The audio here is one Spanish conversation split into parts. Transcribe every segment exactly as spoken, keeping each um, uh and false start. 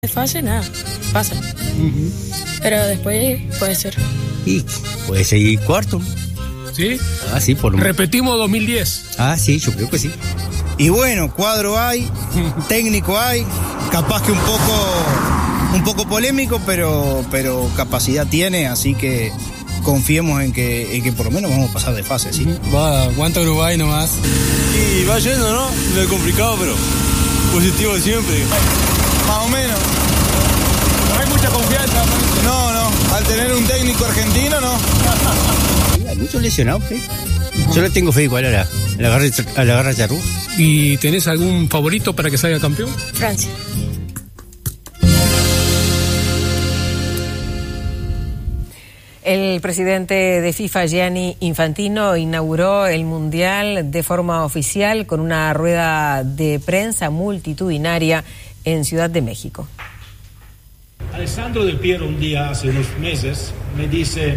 de fase, nada, pasa. Uh-huh. Pero después puede ser. Y puede seguir cuarto. ¿Sí? Ah, sí, por lo menos. Repetimos dos mil diez. Ah, sí, yo creo que sí. Y bueno, cuadro hay, técnico hay, capaz que un poco un poco polémico, pero pero capacidad tiene, así que confiemos en que, en que por lo menos vamos a pasar de fase, ¿sí? Va, aguanta Uruguay nomás. Y va yendo, ¿no? Lo complicado, pero positivo siempre. Más o menos. No hay mucha confianza. No, no, al tener un técnico argentino, no. Sí, hay muchos lesionados, ¿eh? Yo le tengo fe igual a la, a la garra, a la garra charrúa. ¿Y tenés algún favorito para que salga campeón? Francia. El presidente de FIFA, Gianni Infantino, inauguró el Mundial de forma oficial con una rueda de prensa multitudinaria en Ciudad de México. Alessandro Del Piero un día, hace unos meses, me dice: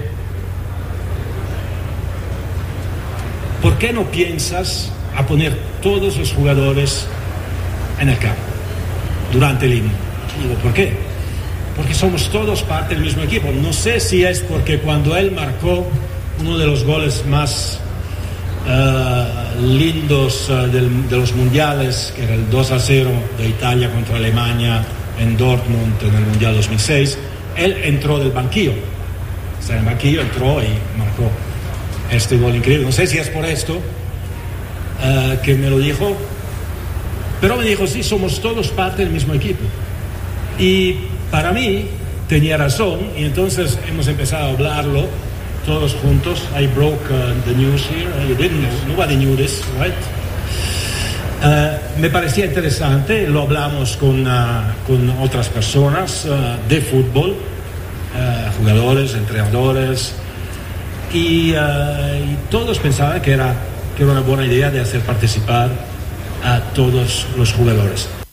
¿por qué no piensas a poner todos los jugadores en el campo durante el himno? Digo, ¿por qué? Porque somos todos parte del mismo equipo. No sé si es porque cuando él marcó uno de los goles más uh, lindos uh, del, de los mundiales, que era el dos a cero de Italia contra Alemania en Dortmund en el Mundial dos mil seis, él entró del banquillo. O sea, en el banquillo entró y marcó este gol increíble. No sé si es por esto uh, que me lo dijo, pero me dijo, sí, somos todos parte del mismo equipo. Y para mí tenía razón, y entonces hemos empezado a hablarlo todos juntos. I broke uh, the news here. You didn't know. Nobody knew this, right? Uh, me parecía interesante. Lo hablamos con, uh, con otras personas uh, de fútbol, uh, jugadores, entrenadores, y, uh, y todos pensaban que era, que era una buena idea de hacer participar a todos los jugadores.